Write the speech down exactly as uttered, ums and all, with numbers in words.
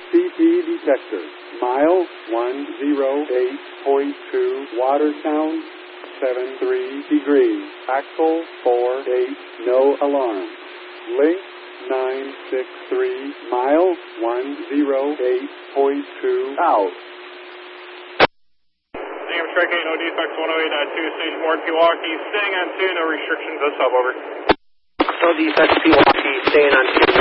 C P detector. Mile one oh eight point two. Water sound seven three degrees. Axle four eight. No alarm. Link nine six three. Mile one oh eight point two. Out. Name Strike eight, no defects, one oh eight point two, station board, Pewaukee, staying on two, no restrictions, that's up, over. No defects, Pewaukee, staying on two.